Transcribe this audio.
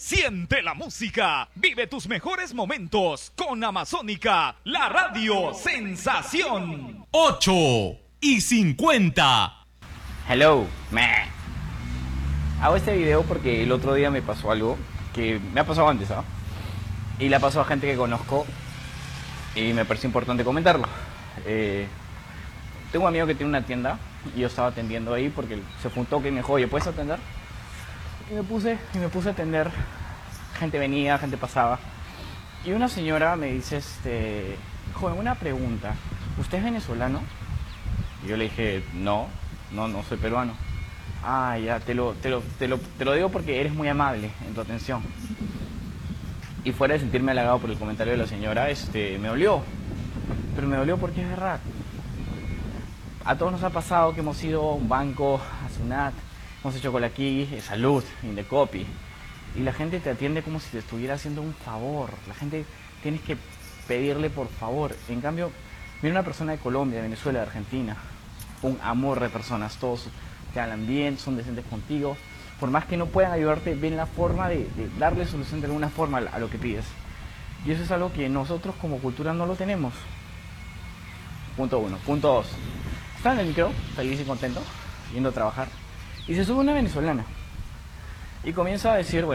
Siente la música, vive tus mejores momentos con Amazónica, la radio sensación. 8:50. Hello, meh. Hago este video porque el otro día me pasó algo que me ha pasado antes, ¿ah? Y le ha pasado a gente que conozco y me parece importante comentarlo. Tengo un amigo que tiene una tienda y yo estaba atendiendo ahí porque se fue un toque y me dijo, oye, ¿puedes atender? Y me puse a atender. Gente venía, gente pasaba. Y una señora me dice, joven, una pregunta. ¿Usted es venezolano? Y yo le dije, no soy peruano. Ah, ya, te lo digo porque eres muy amable en tu atención. Y fuera de sentirme halagado por el comentario de la señora, me dolió. Pero me dolió porque es verdad. A todos nos ha pasado que hemos ido a un banco, a Sunat, hemos hecho cola aquí, salud, Indecopi. Y la gente te atiende como si te estuviera haciendo un favor. La gente tienes que pedirle por favor. En cambio, mira una persona de Colombia, de Venezuela, de Argentina. Un amor de personas, todos te hablan bien, son decentes contigo. Por más que no puedan ayudarte, ven la forma de darle solución de alguna forma a lo que pides. Y eso es algo que nosotros como cultura no lo tenemos. Punto 1. Punto 2. Estaba en el micro, feliz y contento, yendo a trabajar. Y se sube una venezolana. Y comienza a decir, bueno,